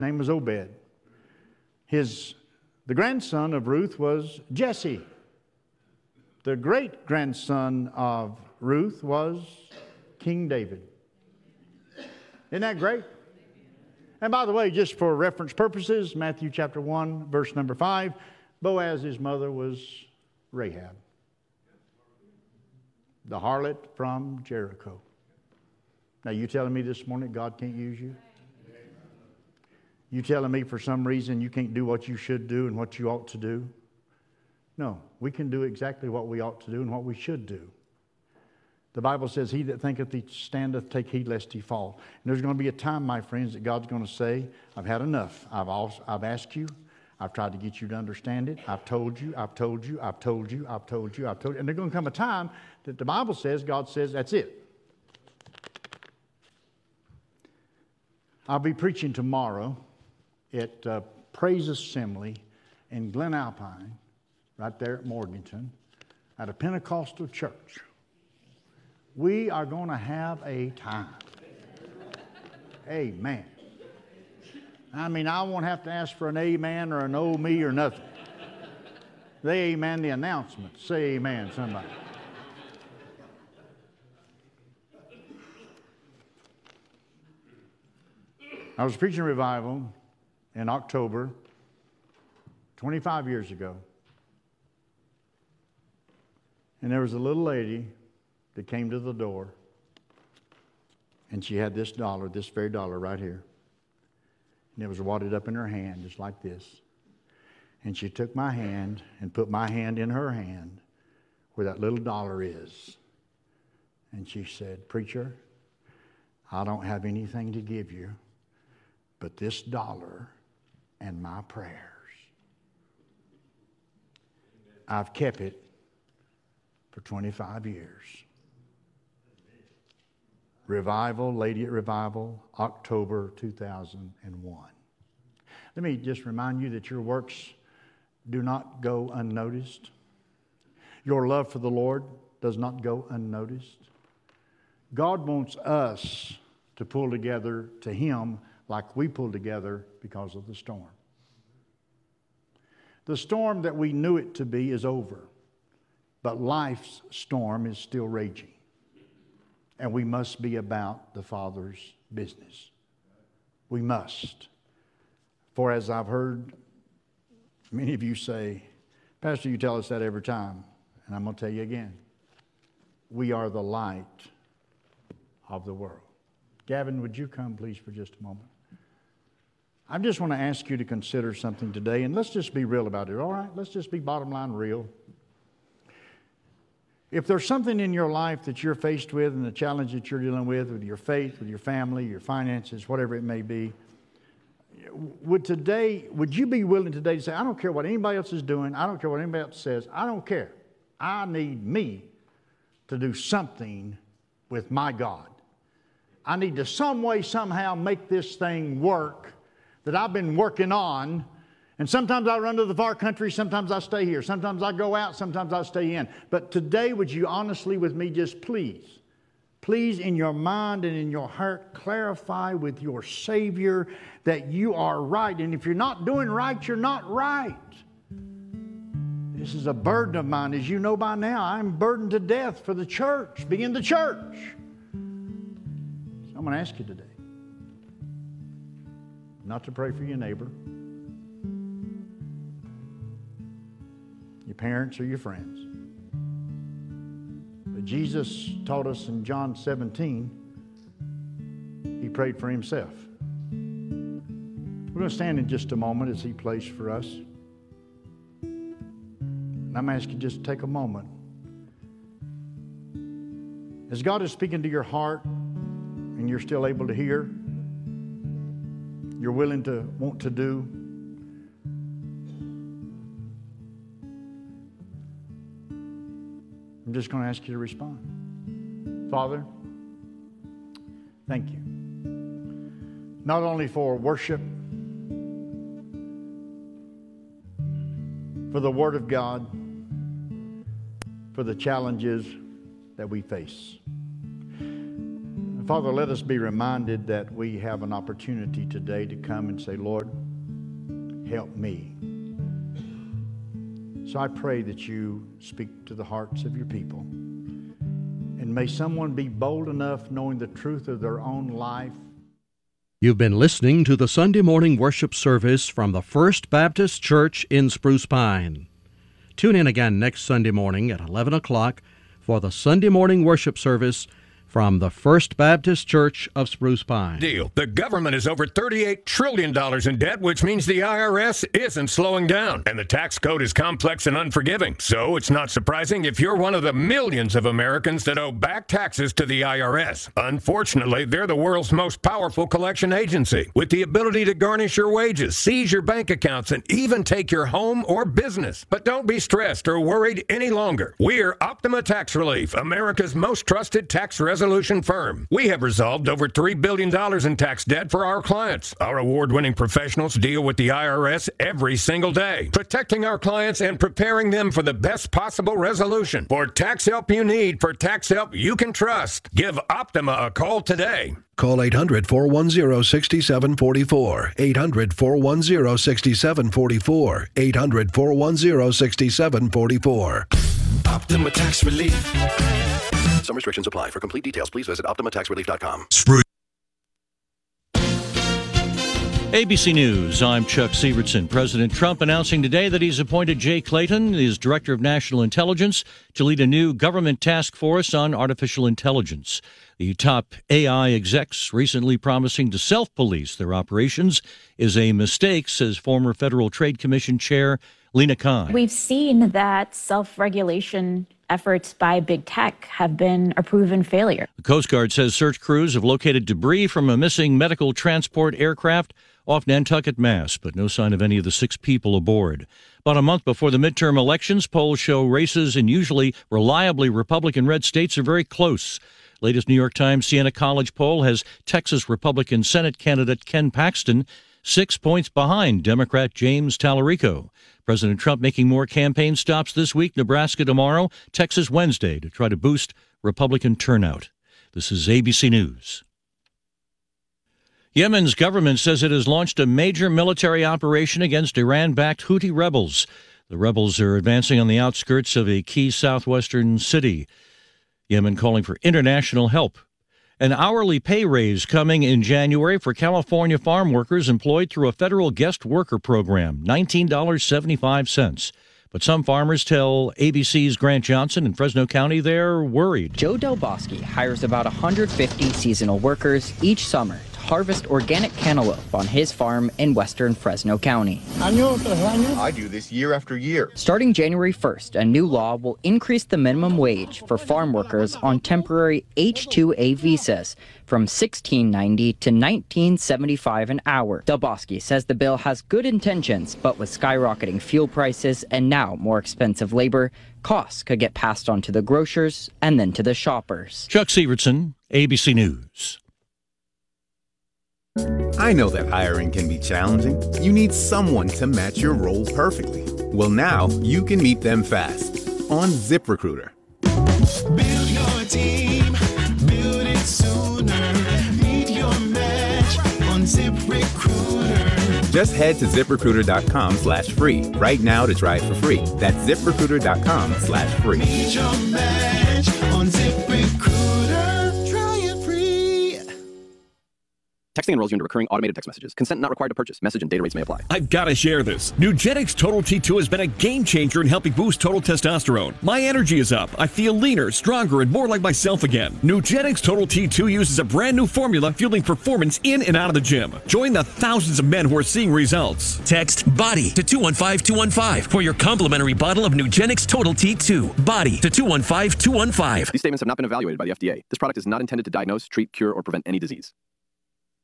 name was Obed. The grandson of Ruth was Jesse. The great-grandson of Ruth was King David. Isn't that great? And by the way, just for reference purposes, Matthew chapter 1, verse number 5, Boaz's mother was Rahab, the harlot from Jericho. Now, you telling me this morning God can't use you? You telling me for some reason you can't do what you should do and what you ought to do? No, we can do exactly what we ought to do and what we should do. The Bible says, he that thinketh he standeth, take heed lest he fall. And there's going to be a time, my friends, that God's going to say, I've had enough. I've asked you. I've tried to get you to understand it. I've told you. And there's going to come a time that the Bible says, God says, that's it. I'll be preaching tomorrow at Praise Assembly in Glen Alpine, right there at Morganton, at a Pentecostal church. We are going to have a time. Amen. I mean, I won't have to ask for an amen or an oh me or nothing. They amen the announcement. Say amen, somebody. I was preaching revival in October 25 years ago. And there was a little lady that came to the door, and she had this dollar, this very dollar right here. And it was wadded up in her hand, just like this. And she took my hand and put my hand in her hand where that little dollar is. And she said, "Preacher, I don't have anything to give you but this dollar and my prayers. I've kept it for 25 years. Revival, Lady at Revival, October 2001. Let me just remind you that your works do not go unnoticed. Your love for the Lord does not go unnoticed. God wants us to pull together to Him like we pulled together because of the storm. The storm that we knew it to be is over, but life's storm is still raging. And we must be about the Father's business. We must. For as I've heard many of you say, "Pastor, you tell us that every time." And I'm going to tell you again. We are the light of the world. Gavin, would you come please for just a moment? I just want to ask you to consider something today, and let's just be real about it, all right? Let's just be bottom line real. If there's something in your life that you're faced with and the challenge that you're dealing with your faith, with your family, your finances, whatever it may be, would you be willing today to say, I don't care what anybody else is doing, I don't care what anybody else says, I don't care. I need me to do something with my God. I need to some way, somehow make this thing work that I've been working on. And sometimes I run to the far country, sometimes I stay here. Sometimes I go out, sometimes I stay in. But today, would you honestly with me just please in your mind and in your heart, clarify with your Savior that you are right. And if you're not doing right, you're not right. This is a burden of mine. As you know by now, I'm burdened to death for the church, being the church. So I'm going to ask you today not to pray for your neighbor, your parents, or your friends. But Jesus taught us in John 17, He prayed for Himself. We're going to stand in just a moment as He plays for us. And I'm asking you just to take a moment. As God is speaking to your heart and you're still able to hear, you're willing to want to do, I'm just going to ask you to respond. Father, thank you. Not only for worship, for the Word of God, for the challenges that we face. Father, let us be reminded that we have an opportunity today to come and say, Lord, help me. So I pray that you speak to the hearts of your people. And may someone be bold enough, knowing the truth of their own life. You've been listening to the Sunday morning worship service from the First Baptist Church in Spruce Pine. Tune in again next Sunday morning at 11 o'clock for the Sunday morning worship service from the First Baptist Church of Spruce Pine. Deal. The government is over $38 trillion in debt, which means the IRS isn't slowing down. And the tax code is complex and unforgiving. So it's not surprising if you're one of the millions of Americans that owe back taxes to the IRS. Unfortunately, they're the world's most powerful collection agency, with the ability to garnish your wages, seize your bank accounts, and even take your home or business. But don't be stressed or worried any longer. We're Optima Tax Relief, America's most trusted tax resolution firm. We have resolved over $3 billion in tax debt for our clients. Our award-winning professionals deal with the IRS every single day, protecting our clients and preparing them for the best possible resolution. For tax help you need, for tax help you can trust, give Optima a call today. Call 800-410-6744. 800-410-6744. 800-410-6744. Optima Tax Relief. Some restrictions apply. For complete details, please visit OptimaTaxRelief.com. ABC News, I'm Chuck Sievertson. President Trump announcing today that he's appointed Jay Clayton as Director of National Intelligence to lead a new government task force on artificial intelligence. The top AI execs recently promising to self-police their operations is a mistake, says former Federal Trade Commission Chair Lina Khan. We've seen that self-regulation efforts by big tech have been a proven failure. The Coast Guard says search crews have located debris from a missing medical transport aircraft off Nantucket, Mass., but no sign of any of the 6 people aboard. About a month before the midterm elections, polls show races in usually reliably Republican-red states are very close. Latest New York Times Siena College poll has Texas Republican Senate candidate Ken Paxton 6 points behind Democrat James Tallarico. President Trump making more campaign stops this week, Nebraska tomorrow, Texas Wednesday, to try to boost Republican turnout. This is ABC News. Yemen's government says it has launched a major military operation against Iran-backed Houthi rebels. The rebels are advancing on the outskirts of a key southwestern city. Yemen calling for international help. An hourly pay raise coming in January for California farm workers employed through a federal guest worker program, $19.75. But some farmers tell ABC's Grant Johnson in Fresno County they're worried. Joe Del Bosque hires about 150 seasonal workers each summer to harvest organic cantaloupe on his farm in western Fresno County. I do this year after year. Starting January 1st, a new law will increase the minimum wage for farm workers on temporary H-2A visas from $16.90 to $19.75 an hour. Del Bosque says the bill has good intentions, but with skyrocketing fuel prices and now more expensive labor, costs could get passed on to the grocers and then to the shoppers. Chuck Sievertson, ABC News. I know that hiring can be challenging. You need someone to match your role perfectly. Well, now you can meet them fast on ZipRecruiter. Build your team, build it sooner. Meet your match on ZipRecruiter. Just head to ZipRecruiter.com/free right now to try it for free. That's ZipRecruiter.com/free. Meet your match on ZipRecruiter. Try it free. Texting enrolls you into recurring automated text messages. Consent not required to purchase. Message and data rates may apply. I've got to share this. Nugenix Total T2 has been a game changer in helping boost total testosterone. My energy is up. I feel leaner, stronger, and more like myself again. Nugenix Total T2 uses a brand new formula fueling performance in and out of the gym. Join the thousands of men who are seeing results. Text BODY to 215-215 for your complimentary bottle of Nugenix Total T2. BODY to 215-215. These statements have not been evaluated by the FDA. This product is not intended to diagnose, treat, cure, or prevent any disease.